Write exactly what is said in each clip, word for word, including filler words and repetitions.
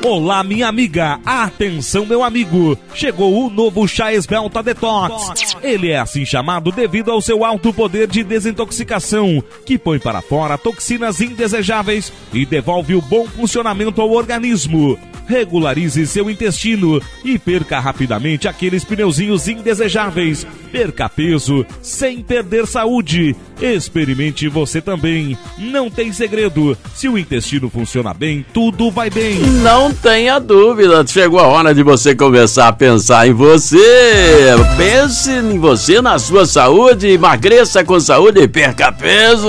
Olá, minha amiga. Atenção, meu amigo. Chegou o novo chá Esbelta Detox. Ele é assim chamado devido ao seu alto poder de desintoxicação, que põe para fora toxinas indesejáveis e devolve o bom funcionamento ao organismo. Regularize seu intestino e perca rapidamente aqueles pneuzinhos indesejáveis. Perca peso sem perder saúde. Experimente você também. Não tem segredo. Se o intestino funciona bem, tudo vai bem. Não tenha dúvida. Chegou a hora de você começar a pensar em você. Pense em você, na sua saúde. Emagreça com saúde e perca peso.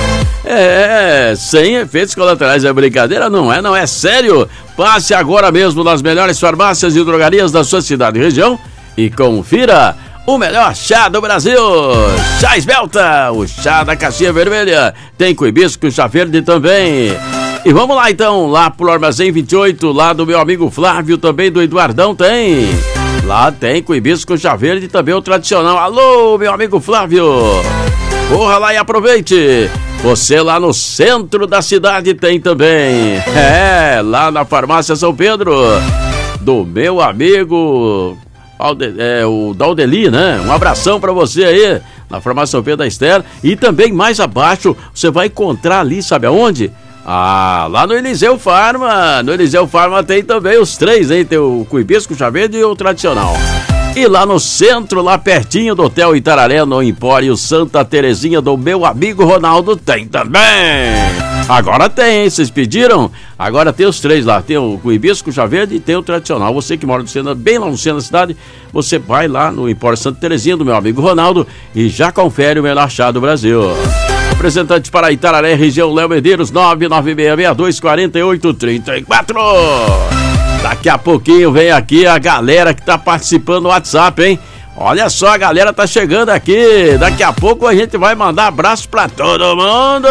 É, sem efeitos colaterais. É brincadeira? Não é, não é sério. Passe agora mesmo nas melhores farmácias e drogarias da sua cidade e região e confira o melhor chá do Brasil. Chá Esbelta, o chá da caixinha vermelha. Tem com hibisco, chá verde também. E vamos lá então, lá pro Armazém vinte e oito, lá do meu amigo Flávio, também do Eduardão tem. Lá tem com hibisco, chá verde e também o tradicional. Alô, meu amigo Flávio. Corra lá e aproveite. Você lá no centro da cidade tem também. É, lá na farmácia São Pedro, do meu amigo Alde, é, o Daldeli, né? Um abração pra você aí, na farmácia São Pedro da Esther. E também mais abaixo, você vai encontrar ali, sabe aonde? Ah, lá no Eliseu Farma. No Eliseu Farma tem também os três, hein? Tem o hibisco, chá verde e o tradicional. E lá no centro, lá pertinho do Hotel Itararé, no Empório Santa Terezinha, do meu amigo Ronaldo, tem também. Agora tem, hein? Vocês pediram? Agora tem os três lá. Tem o hibisco, chá verde e tem o tradicional. Você que mora no centro, bem lá no centro da cidade, você vai lá no Empório Santa Terezinha, do meu amigo Ronaldo, e já confere o melhor chá do Brasil. Representante para Itararé, região Léo Medeiros, nove nove seis seis dois quatro oito três quatro. Daqui a pouquinho vem aqui a galera que tá participando do WhatsApp, hein? Olha só, a galera tá chegando aqui. Daqui a pouco a gente vai mandar abraço pra todo mundo.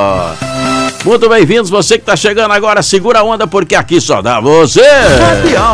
Muito bem-vindos, você que tá chegando agora, segura a onda porque aqui só dá você.